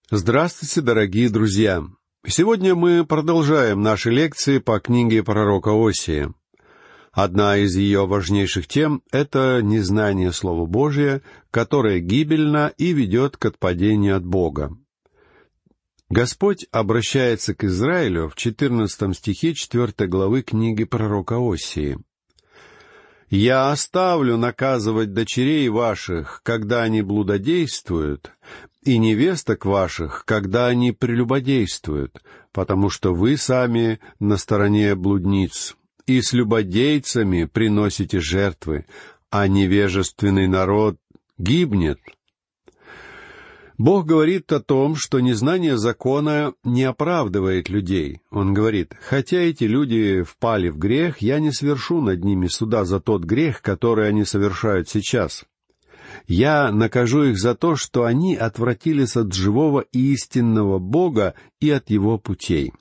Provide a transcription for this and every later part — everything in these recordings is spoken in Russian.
Здравствуйте, дорогие друзья! Сегодня мы продолжаем наши лекции по книге пророка Осии. Одна из ее важнейших тем — это незнание Слова Божия, которое гибельно и ведет к отпадению от Бога. Господь обращается к Израилю в 14 стихе 4 главы книги пророка Осии. «Я оставлю наказывать дочерей ваших, когда они блудодействуют, и невесток ваших, когда они прелюбодействуют, потому что вы сами на стороне блудниц, и с любодейцами приносите жертвы, а невежественный народ гибнет». Бог говорит о том, что незнание закона не оправдывает людей. Он говорит: «Хотя эти люди впали в грех, я не свершу над ними суда за тот грех, который они совершают сейчас. Я накажу их за то, что они отвратились от живого и истинного Бога и от Его путей».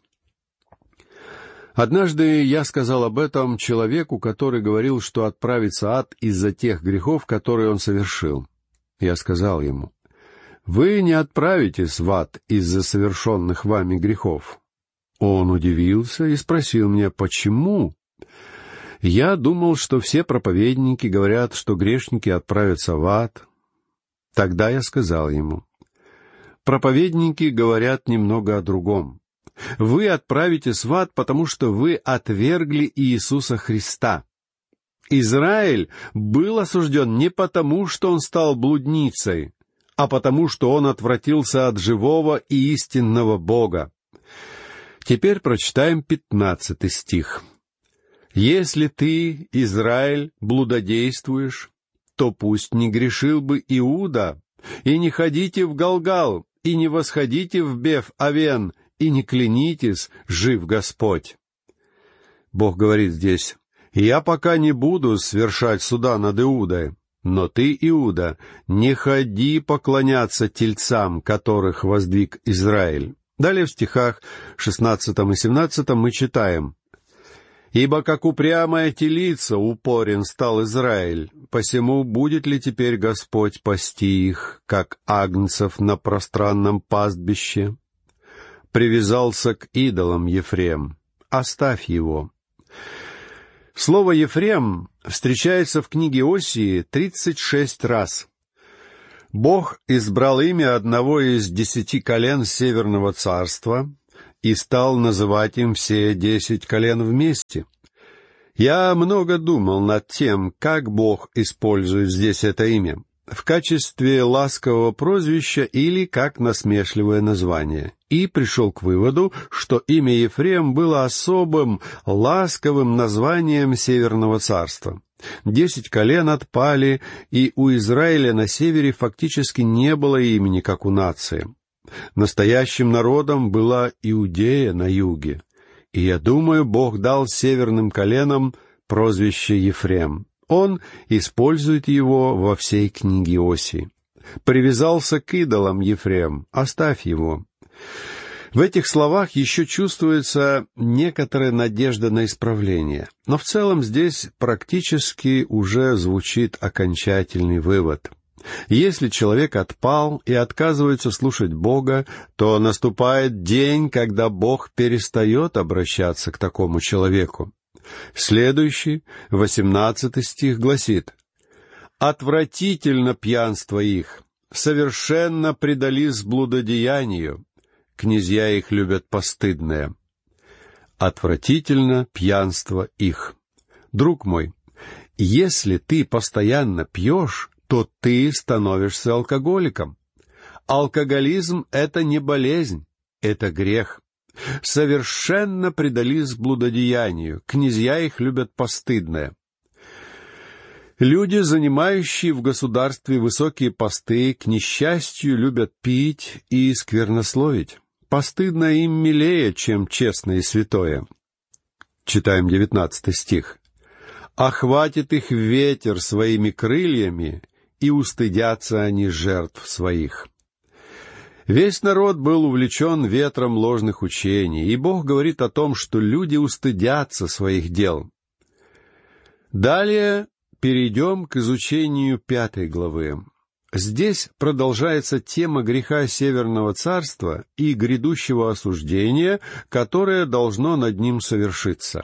Однажды я сказал об этом человеку, который говорил, что отправится в ад из-за тех грехов, которые он совершил. Я сказал ему: «Вы не отправитесь в ад из-за совершенных вами грехов». Он удивился и спросил меня: «Почему?» Я думал, что все проповедники говорят, что грешники отправятся в ад. Тогда я сказал ему: «Проповедники говорят немного о другом. Вы отправитесь в ад, потому что вы отвергли Иисуса Христа. Израиль был осужден не потому, что он стал блудницей, а потому, что он отвратился от живого и истинного Бога». Теперь прочитаем 15 стих. «Если ты, Израиль, блудодействуешь, то пусть не грешил бы Иуда, и не ходите в Галгал, и не восходите в Беф-Авен, и не клянитесь, жив Господь». Бог говорит здесь: «Я пока не буду свершать суда над Иудой, но ты, Иуда, не ходи поклоняться тельцам, которых воздвиг Израиль». Далее в стихах 16 и 17 мы читаем: «Ибо как упрямая телица упорен стал Израиль, посему будет ли теперь Господь пасти их, как агнцев на пространном пастбище? Привязался к идолам Ефрем, оставь его». Слово «Ефрем» встречается в книге Осии 36 раз. Бог избрал имя одного из 10 колен Северного царства и стал называть им все 10 колен вместе. Я много думал над тем, как Бог использует здесь это имя, в качестве ласкового прозвища или как насмешливое название, и пришел к выводу, что имя Ефрем было особым, ласковым названием Северного царства. 10 колен отпали, и у Израиля на севере фактически не было имени, как у нации. Настоящим народом была Иудея на юге, и я думаю, Бог дал северным коленам прозвище Ефрем. Он использует его во всей книге Осии. «Привязался к идолам Ефрем, оставь его». В этих словах еще чувствуется некоторая надежда на исправление, но в целом здесь практически уже звучит окончательный вывод. Если человек отпал и отказывается слушать Бога, то наступает день, когда Бог перестает обращаться к такому человеку. Следующий, 18 стих, гласит: «Отвратительно пьянство их, совершенно предались блудодеянию, князья их любят постыдное». Отвратительно пьянство их. Друг мой, если ты постоянно пьешь, то ты становишься алкоголиком. Алкоголизм — это не болезнь, это грех. Совершенно предались блудодеянию, князья их любят постыдное. Люди, занимающие в государстве высокие посты, к несчастью, любят пить и сквернословить. Постыдно им милее, чем честное и святое. Читаем 19 стих. «Охватит их ветер своими крыльями, и устыдятся они жертв своих». Весь народ был увлечен ветром ложных учений, и Бог говорит о том, что люди устыдятся своих дел. Далее перейдем к изучению 5 главы. Здесь продолжается тема греха Северного царства и грядущего осуждения, которое должно над ним совершиться.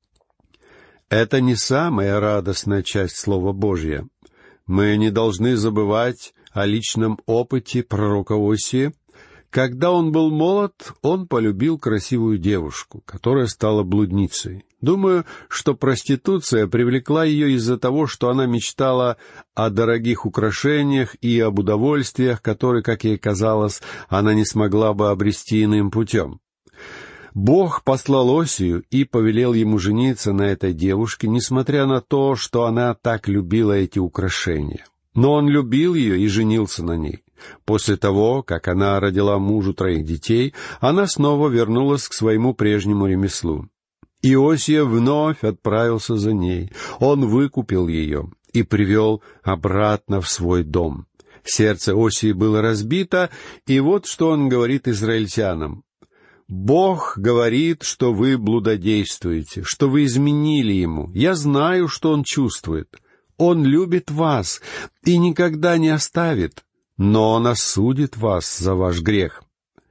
Это не самая радостная часть Слова Божия. Мы не должны забывать о личном опыте пророка Осии. Когда он был молод, он полюбил красивую девушку, которая стала блудницей. Думаю, что проституция привлекла ее из-за того, что она мечтала о дорогих украшениях и об удовольствиях, которые, как ей казалось, она не смогла бы обрести иным путем. Бог послал Осию и повелел ему жениться на этой девушке, несмотря на то, что она так любила эти украшения. Но он любил ее и женился на ней. После того, как она родила мужу 3 детей, она снова вернулась к своему прежнему ремеслу. Иосия вновь отправился за ней. Он выкупил ее и привел обратно в свой дом. Сердце Осии было разбито, и вот что он говорит израильтянам. «Бог говорит, что вы блудодействуете, что вы изменили Ему. Я знаю, что Он чувствует. Он любит вас и никогда не оставит, но Он осудит вас за ваш грех».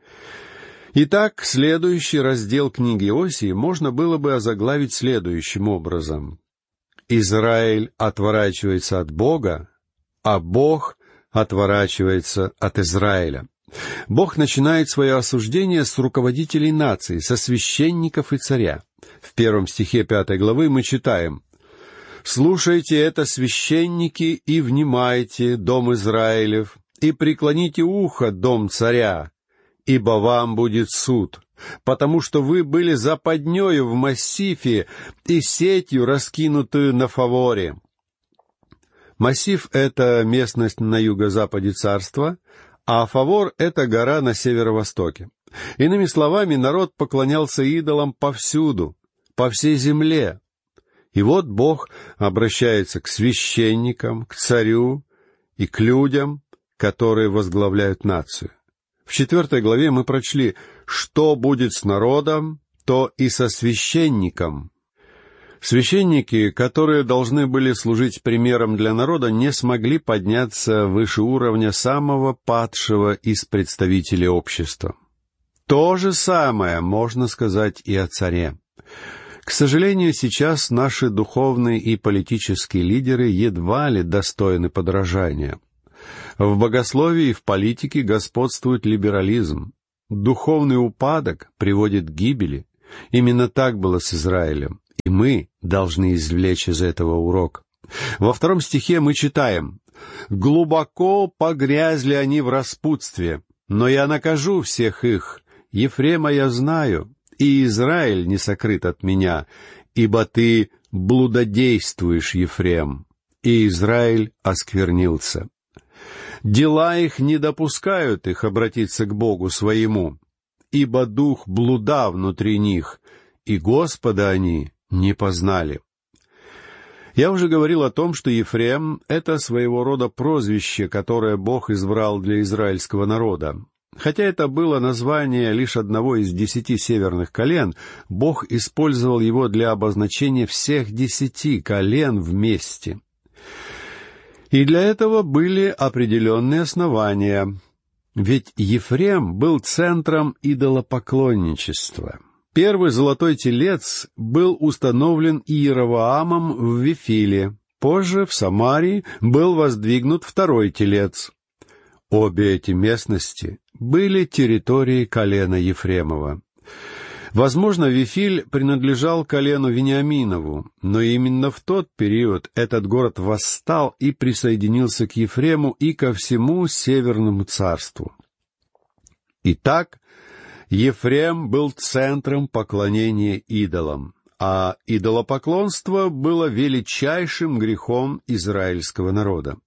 Итак, следующий раздел книги Осии можно было бы озаглавить следующим образом. Израиль отворачивается от Бога, а Бог отворачивается от Израиля. Бог начинает свое осуждение с руководителей нации, со священников и царя. В 1 стихе 5 главы мы читаем: «Слушайте это, священники, и внимайте, дом Израилев, и преклоните ухо, дом царя, ибо вам будет суд, потому что вы были западнёю в Массифе и сетью, раскинутую на Фаворе». Массиф — это местность на юго-западе царства, а Фавор — это гора на северо-востоке. Иными словами, народ поклонялся идолам повсюду, по всей земле. И вот Бог обращается к священникам, к царю и к людям, которые возглавляют нацию. В 4 главе мы прочли: «Что будет с народом, то и со священником». Священники, которые должны были служить примером для народа, не смогли подняться выше уровня самого падшего из представителей общества. То же самое можно сказать и о царе. К сожалению, сейчас наши духовные и политические лидеры едва ли достойны подражания. В богословии и в политике господствует либерализм. Духовный упадок приводит к гибели. Именно так было с Израилем. И мы должны извлечь из этого урок. Во 2 стихе мы читаем: «Глубоко погрязли они в распутстве, но я накажу всех их. Ефрема я знаю, и Израиль не сокрыт от меня, ибо ты блудодействуешь, Ефрем, и Израиль осквернился. Дела их не допускают их обратиться к Богу своему, ибо дух блуда внутри них, и Господа они не познали». Я уже говорил о том, что Ефрем — это своего рода прозвище, которое Бог избрал для израильского народа. Хотя это было название лишь одного из 10 северных колен, Бог использовал его для обозначения всех 10 колен вместе. И для этого были определенные основания. Ведь Ефрем был центром идолопоклонничества. Первый золотой телец был установлен Иеровоамом в Вифиле. Позже в Самарии был воздвигнут 2-й телец. Обе эти местности были территорией колена Ефремова. Возможно, Вифиль принадлежал колену Вениаминову, но именно в тот период этот город восстал и присоединился к Ефрему и ко всему Северному царству. Итак, Ефрем был центром поклонения идолам, а идолопоклонство было величайшим грехом израильского народа.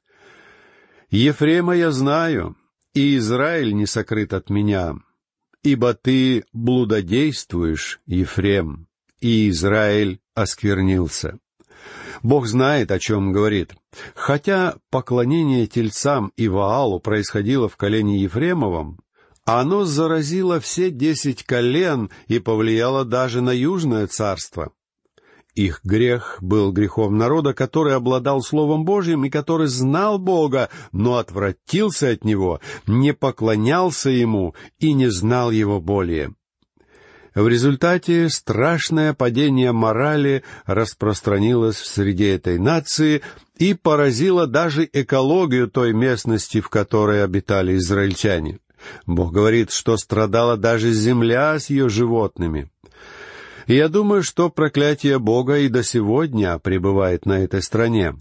«Ефрема я знаю, и Израиль не сокрыт от меня, ибо ты блудодействуешь, Ефрем, и Израиль осквернился». Бог знает, о чем говорит. Хотя поклонение тельцам и Ваалу происходило в колене Ефремовом, оно заразило все 10 колен и повлияло даже на Южное царство. Их грех был грехом народа, который обладал Словом Божьим и который знал Бога, но отвратился от Него, не поклонялся Ему и не знал Его более. В результате страшное падение морали распространилось в среде этой нации и поразило даже экологию той местности, в которой обитали израильтяне. Бог говорит, что страдала даже земля с ее животными. И я думаю, что проклятие Бога и до сегодня пребывает на этой стране.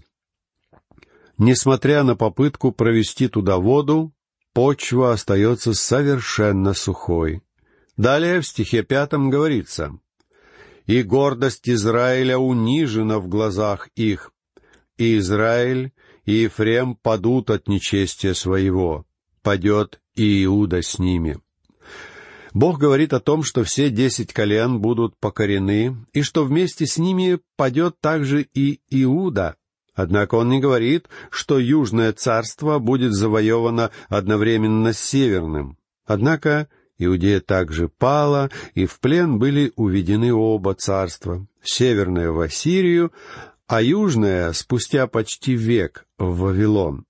Несмотря на попытку провести туда воду, почва остается совершенно сухой. Далее в стихе 5 говорится: «И гордость Израиля унижена в глазах их, и Израиль и Ефрем падут от нечестия своего, падет и Иуда с ними». Бог говорит о том, что все 10 колен будут покорены, и что вместе с ними падет также и Иуда. Однако Он не говорит, что Южное царство будет завоевано одновременно с Северным. Однако Иудея также пала, и в плен были уведены оба царства, Северное в Ассирию, а Южное спустя почти век в Вавилон.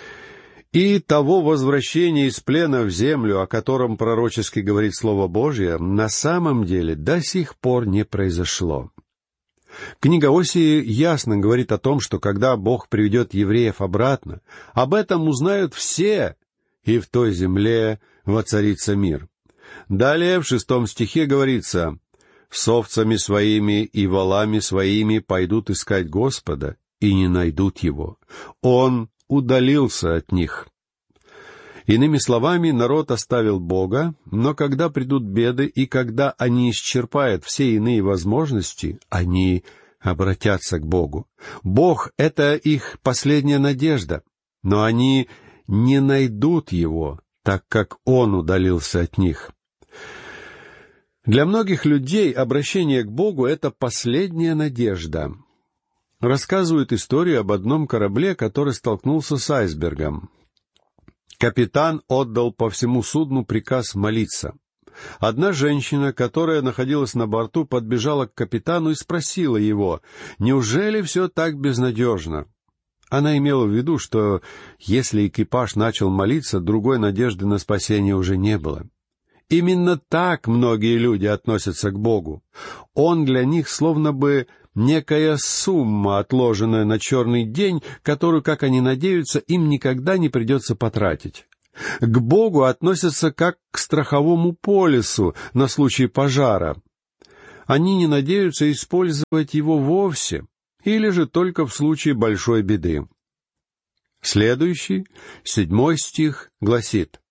И того возвращения из плена в землю, о котором пророчески говорит Слово Божье, на самом деле до сих пор не произошло. Книга Осии ясно говорит о том, что когда Бог приведет евреев обратно, об этом узнают все, и в той земле воцарится мир. Далее в 6 стихе говорится: «С овцами своими и волами своими пойдут искать Господа, и не найдут Его. Он удалился от них». Иными словами, народ оставил Бога, но когда придут беды и когда они исчерпают все иные возможности, они обратятся к Богу. Бог — это их последняя надежда, но они не найдут Его, так как Он удалился от них. Для многих людей обращение к Богу — это последняя надежда. Рассказывают историю об одном корабле, который столкнулся с айсбергом. Капитан отдал по всему судну приказ молиться. Одна женщина, которая находилась на борту, подбежала к капитану и спросила его: «Неужели все так безнадежно?» Она имела в виду, что если экипаж начал молиться, другой надежды на спасение уже не было. Именно так многие люди относятся к Богу. Он для них словно бы некая сумма, отложенная на черный день, которую, как они надеются, им никогда не придется потратить. К Богу относятся как к страховому полису на случай пожара. Они не надеются использовать его вовсе, или же только в случае большой беды. Следующий, 7 стих, гласит: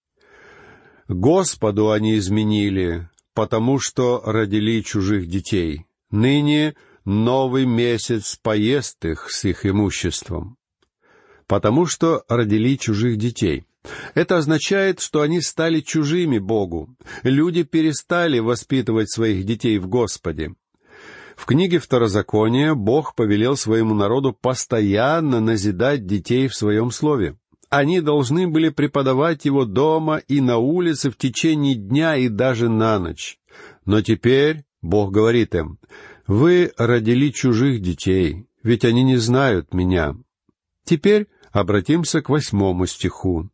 «Господу они изменили, потому что родили чужих детей. Ныне новый месяц поест их с их имуществом». Потому что родили чужих детей. Это означает, что они стали чужими Богу. Люди перестали воспитывать своих детей в Господе. В книге Второзакония Бог повелел своему народу постоянно назидать детей в своем слове. Они должны были преподавать его дома и на улице в течение дня и даже на ночь. Но теперь Бог говорит им: «Вы родили чужих детей, ведь они не знают Меня». Теперь обратимся к 8 стиху.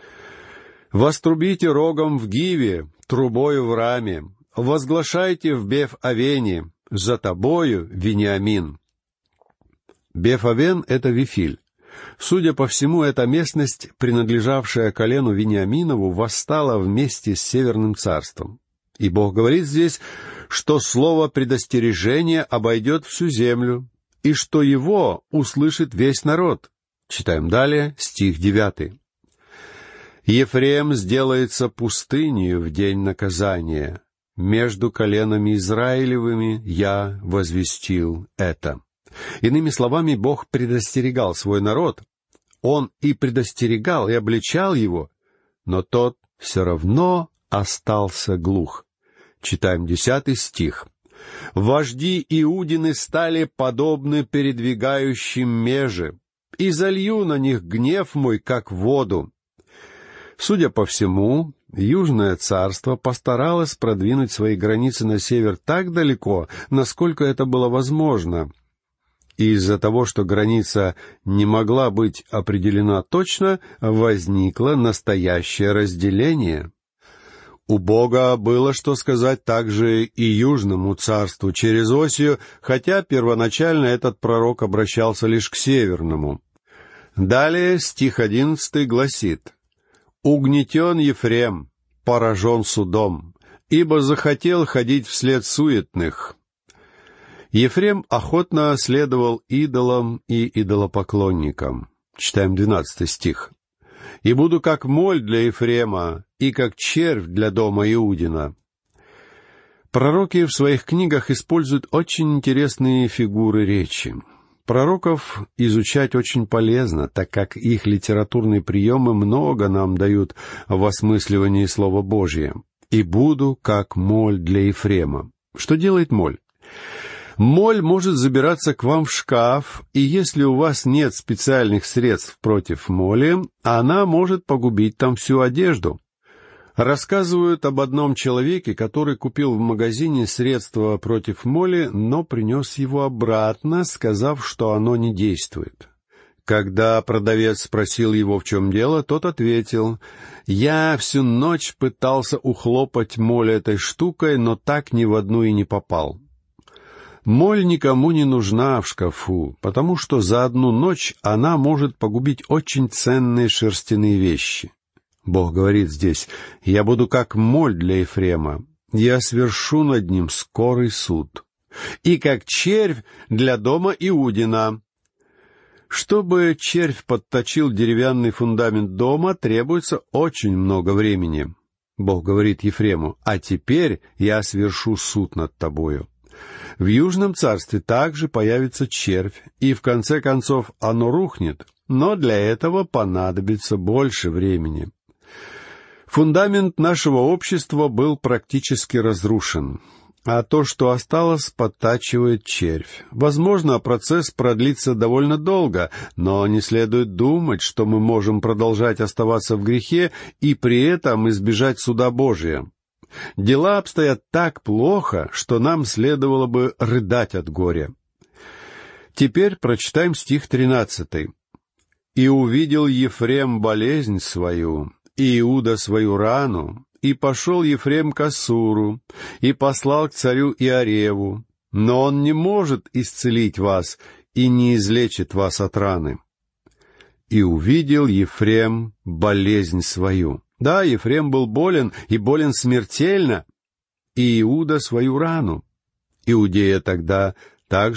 «Вострубите рогом в Гиве, трубою в Раме, возглашайте в Беф-Авене, за тобою, Вениамин». Беф-Авен — это Вифиль. Судя по всему, эта местность, принадлежавшая колену Вениаминову, восстала вместе с Северным царством. И Бог говорит здесь, что слово предостережения обойдет всю землю, и что его услышит весь народ. Читаем далее, стих 9. «Ефрем сделается пустынею в день наказания. Между коленами Израилевыми я возвестил это». Иными словами, Бог предостерегал свой народ. Он и предостерегал, и обличал его, но тот все равно остался глух. Читаем 10 стих. «Вожди Иудины стали подобны передвигающим межи, и залью на них гнев мой, как воду». Судя по всему, Южное царство постаралось продвинуть свои границы на север так далеко, насколько это было возможно. И из-за того, что граница не могла быть определена точно, возникло настоящее разделение. У Бога было что сказать также и Южному царству через Осию, хотя первоначально этот пророк обращался лишь к Северному. Далее стих 11 гласит: «Угнетен Ефрем, поражен судом, ибо захотел ходить вслед суетных». Ефрем охотно следовал идолам и идолопоклонникам. Читаем 12 стих. «И буду как моль для Ефрема, и как червь для дома Иудина». Пророки в своих книгах используют очень интересные фигуры речи. Пророков изучать очень полезно, так как их литературные приемы много нам дают в осмысливании Слова Божия. «И буду как моль для Ефрема». Что делает моль? Моль может забираться к вам в шкаф, и если у вас нет специальных средств против моли, она может погубить там всю одежду. Рассказывают об одном человеке, который купил в магазине средство против моли, но принес его обратно, сказав, что оно не действует. Когда продавец спросил его, в чем дело, тот ответил: «Я всю ночь пытался ухлопать моль этой штукой, но так ни в одну и не попал». Моль никому не нужна в шкафу, потому что за одну ночь она может погубить очень ценные шерстяные вещи. Бог говорит здесь: «Я буду как моль для Ефрема, я свершу над ним скорый суд, и как червь для дома Иудина». Чтобы червь подточил деревянный фундамент дома, требуется очень много времени. Бог говорит Ефрему: «А теперь я свершу суд над тобою». В Южном царстве также появится червь, и в конце концов оно рухнет, но для этого понадобится больше времени. Фундамент нашего общества был практически разрушен, а то, что осталось, подтачивает червь. Возможно, процесс продлится довольно долго, но не следует думать, что мы можем продолжать оставаться в грехе и при этом избежать суда Божия. Дела обстоят так плохо, что нам следовало бы рыдать от горя. Теперь прочитаем стих 13. «И увидел Ефрем болезнь свою, и Иуда свою рану, и пошел Ефрем к Ассуру, и послал к царю Иареву, но он не может исцелить вас и не излечит вас от раны». «И увидел Ефрем болезнь свою». Да, Ефрем был болен, и болен смертельно, и Иуда свою рану. Иудея тогда